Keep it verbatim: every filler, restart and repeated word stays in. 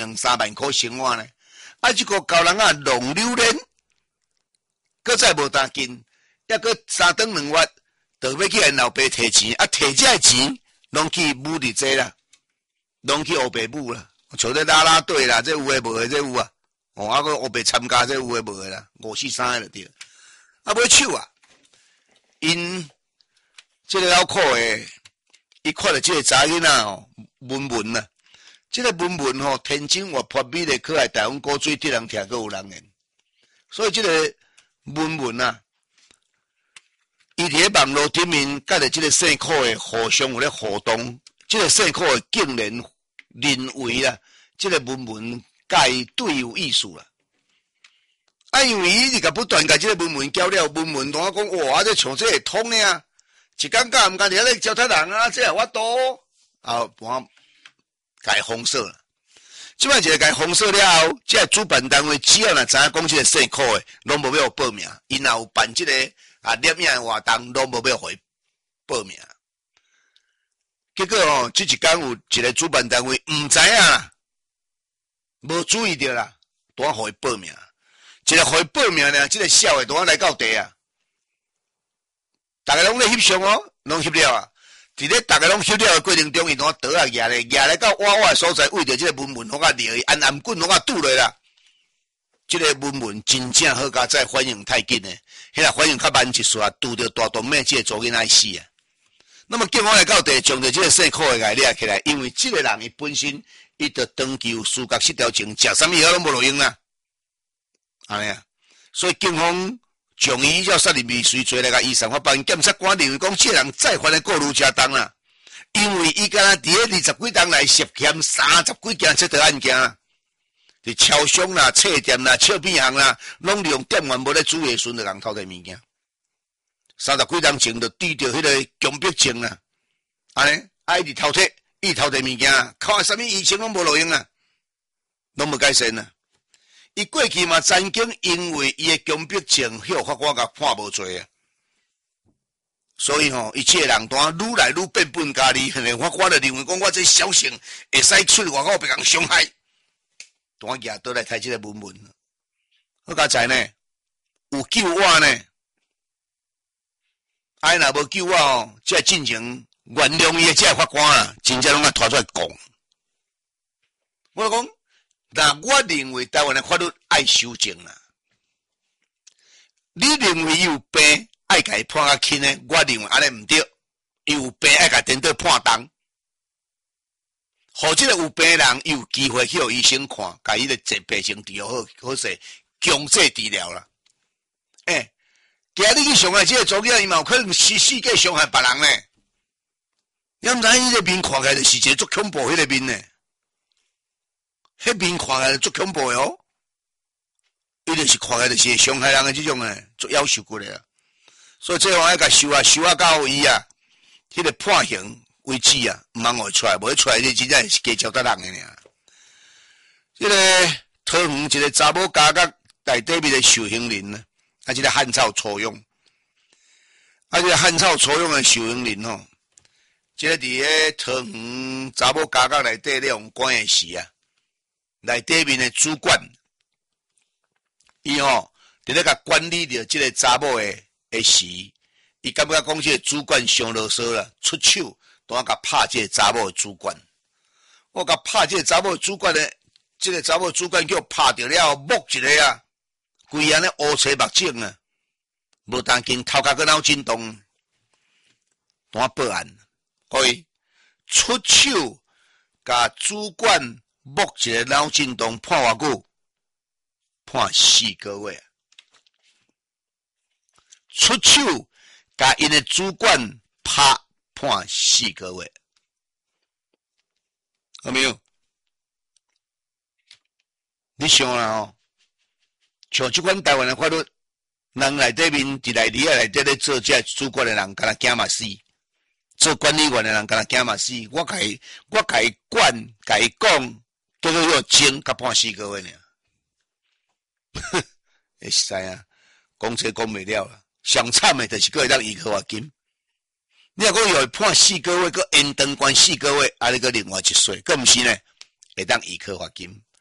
两三万块生活呢。啊，这个高人啊，弄榴莲，搁再无当紧，抑搁三顿两月，就要去因老爸摕钱，啊，摕这钱，拢去舞伫这啦，拢去黑白舞啦，像咧啦啦队啦，这有诶无诶，这有啊，哦，啊个黑白参加这有诶无诶啦，五四三个就对。啊，买手啊，因这个老苦诶，伊看到这个查囡仔吼，文文啊。这个文文吼，天真活泼美丽可爱，台湾古水对人听阁有人言，所以这个文文啊，伊伫咧网络顶面，甲着这个姓苦的互相有咧互动，这个姓苦的竟然认为啦，这个文文甲伊对有意思啦。啊，因为伊甲不断甲这个文文交了，文文同我讲，哇，这像这会通呢啊，一感觉毋甘伫咧招他人啊，这我多啊，我。改封锁了，即摆一个改封锁了后，即个主办单位只要若知影讲即个姓苦的，拢无要报名，因若有办即、这个啊摄影的活动，拢无要互伊报名。结果哦，即一天有一个主办单位毋知影啦，无注意到啦，拄啊互伊报名，一个互伊报名呢，即、這个小的拄啊来到地啊，逐个拢咧翕相哦，拢翕了啊。伫咧逐个拢翕了诶过程中，伊当倒啊举咧，举咧到歪歪诶所在，为着即个文文好甲掠伊，安安棍好甲拄落啦。即、這个文文真正好甲再反应太紧诶，迄个反应较慢一丝啊，拄着大动脉即个左囡仔死啊。那么警方来到地，将着即个姓苦诶来掠起来，因为即个人伊本身伊着长期有思觉失调症，食啥物药拢无路用啦。安尼啊，所以警方。将伊要杀入未遂罪来甲医生法办，检察官认为讲，这人再犯的过愈加重啦，因为伊敢若伫咧二十几档来涉嫌三十几件窃盗案件，伫超商啦、册店啦、笑片行啦，拢利用店员无咧注意的时阵，就人偷摕物件。三十几档前就对着迄个强迫症啦，安尼，啊伊伫偷摕，伊偷摕物件，靠啥物医生拢无路用啊，拢无改善啊。伊过去嘛，曾经因为伊诶强迫症，许法官甲判无罪啊。所以吼，伊这个人单愈来愈变本加厉，连法官就认为讲，我这小性会使出外口被人伤害，单举倒来睇这个文文。好佳哉呢，有救我呢，啊若无救我哦，这进程原谅伊诶这法官啊，真正拢啊拖出来讲。我讲。那我认为台湾的法律爱修正啦。你认为伊有病爱甲伊判较轻呢？我认为安尼毋对，伊有病爱甲颠倒判重。互即个有病的人伊有机会去互医生看，甲伊的疾病先治疗好，好势强制治疗啦。诶、欸，今日去伤害即个祖囝，伊嘛有可能死死计伤害别人呢。你毋知伊个面看起来就是一个足恐怖迄个面呢。迄面看起来足恐怖的哦，伊就是看起来就是伤害人的这种诶，足夭寿过来啊。所以这方要甲修啊，修啊到伊啊，迄、那个判刑为止啊，毋通会出来，无出来你真正是加招得人的尔。这个桃园一个查某家角内底面的受刑人呢，啊，这个汉草初用，啊，这个汉草初用的受刑人吼，这个伫咧桃园查某家角内底咧用管的时啊。内底面的主管，伊吼伫咧甲管理着即个查某的的时，伊感觉讲即个主管上啰嗦啦，出手都要甲拍即个查某的主管。我甲拍即个查某的主管咧，即、这个查某主管叫拍着了，木一个啊，规安尼乌青目镜啊，无当紧头壳个脑震动，当报案，可以出手甲主管。目一个脑震动判偌久？判四个月。出手甲因的主管拍判四个月，有没有？你想啦吼，像即款台湾的法律，人内底面伫内里啊内底咧做这主管的人，敢若惊嘛死。做管理员的人，敢若惊嘛死。我甲伊，我甲伊管，甲伊讲。结果要刑，甲判四个月呢，会使啊，讲这讲袂了啦。上惨的就是个会当移科罚金。你若讲要判四个月，个延长关四个月，啊，你个另外一岁，个毋是呢，会当移科罚金。